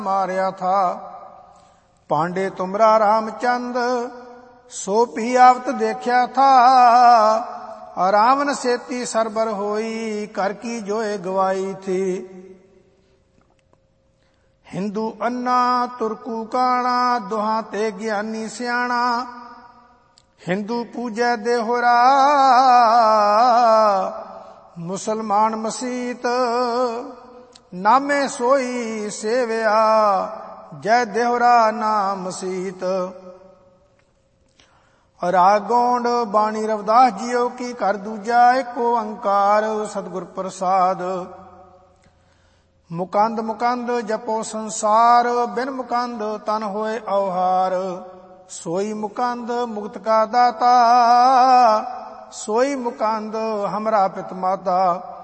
मार्या था। पांडे तुमरा रामचंद सो पी आवत देखा था। रावण सेती सरबर होई कर की जोए गवाई थी। हिंदू अन्ना तुर्कू काणा दुहा ते ज्ञानी सियाणा। हिंदू पूजै देहोरा मुसलमान मसीत। नामे सोई सेवया जय देहोरा नाम मसीत। राग गौंड बाणी रविदास जियो की कर दूजा एको अंकार सतगुर प्रसाद। मुकंद मुकंद जपो संसार बिन मुकंद तन होए अवहार। सोई मुकंद मुक्त का दाता सोई मुकंद हमरा पित माता।